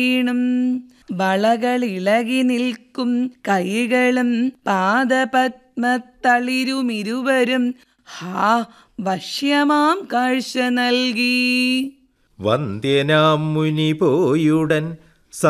വീണും വളകളിളകി നിൽക്കും കൈകളും പാദപത്മത്തളിരുമിരുവരും ഹാ വശ്യമാം കാഴ്ച നൽകി. വന്ദ്യനാം മുനി പോയുടൻ